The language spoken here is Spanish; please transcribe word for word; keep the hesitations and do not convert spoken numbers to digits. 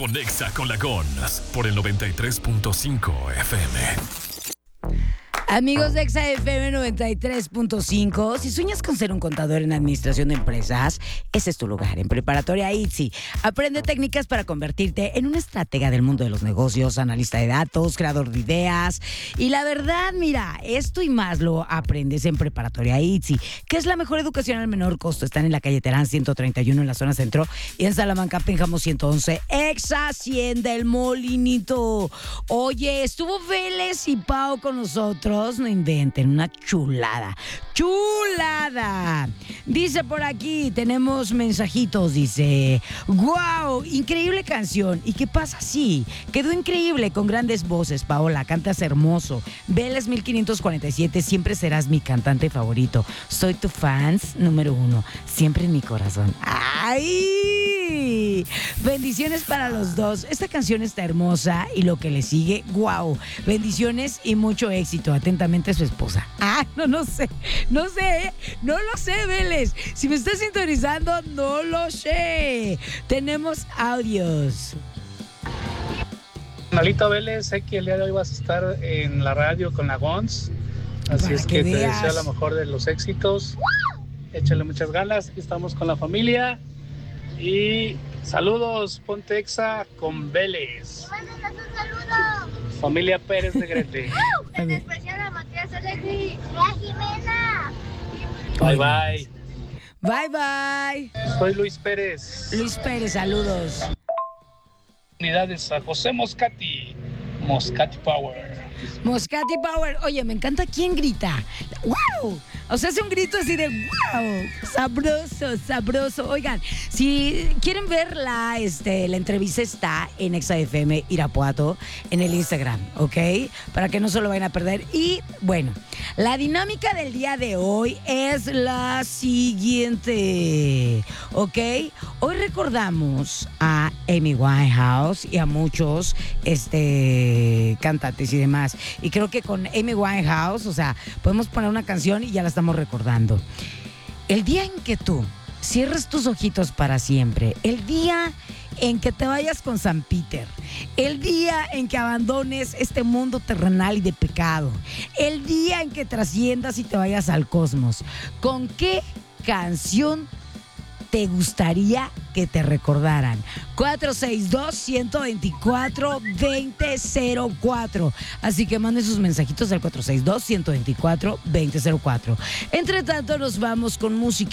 Conexa con la Gons por el noventa y tres punto cinco F M. Amigos de Exa F M noventa y tres punto cinco, si sueñas con ser un contador en administración de empresas, ese es tu lugar. En Preparatoria I T S I, aprende técnicas para convertirte en una estratega del mundo de los negocios, analista de datos, creador de ideas. Y la verdad, mira, esto y más lo aprendes en Preparatoria I T S I, que es la mejor educación al menor costo. Están en la calle Terán ciento treinta y uno en la zona centro y en Salamanca, Pénjamo ciento once, Exa cien del Molinito. Oye, estuvo Vélez y Pau con nosotros. No inventen, una chulada. ¡Chulada! Dice por aquí, tenemos mensajitos, dice: ¡Wow! Increíble canción. ¿Y qué pasa? Sí, quedó increíble, con grandes voces. Paola, cantas hermoso. Vélez mil quinientos cuarenta y siete, siempre serás mi cantante favorito. Soy tu fans número uno, siempre en mi corazón. ¡Ay! Bendiciones para los dos. Esta canción está hermosa y lo que le sigue, ¡wow! Bendiciones y mucho éxito. Atentamente, su esposa. Ah, no, no sé. No sé, no lo sé, Vélez. Si me estás sintonizando, no lo sé. Tenemos audios. Nalita Vélez, sé que el día de hoy vas a estar en la radio con la Gons. Así Para es que que te veas. deseo lo mejor de los éxitos. Échale muchas ganas. Aquí estamos con la familia. Y saludos, ponte Exa con Vélez. Mándanos un saludo. Familia Pérez de Grete. En especial a Matías Alegri y a Jimena. Bye bye. Bye, bye. Soy Luis Pérez. Luis Pérez, saludos. Unidades a José Moscati. Moscati Power. Moscati Power. Oye, me encanta quién grita. ¡Wow! O sea, hace un grito así de ¡wow! Sabroso, sabroso. Oigan, si quieren ver la, este, la entrevista, está en Exa F M Irapuato, en el Instagram, ¿ok? Para que no se lo vayan a perder. Y, bueno, la dinámica del día de hoy es la siguiente, ¿ok? Hoy recordamos a Amy Winehouse y a muchos este, cantantes y demás. Y creo que con Amy Winehouse, o sea, podemos poner una canción y ya la estamos recordando. El día en que tú cierres tus ojitos para siempre, el día en que te vayas con San Peter, el día en que abandones este mundo terrenal y de pecado, el día en que trasciendas y te vayas al cosmos, ¿con qué canción te gustaría que te recordaran? cuatro seis dos, uno dos cuatro, dos cero cero cuatro. Así que manden sus mensajitos al cuatro seis dos, uno dos cuatro, dos cero cero cuatro. Entre tanto, nos vamos con música.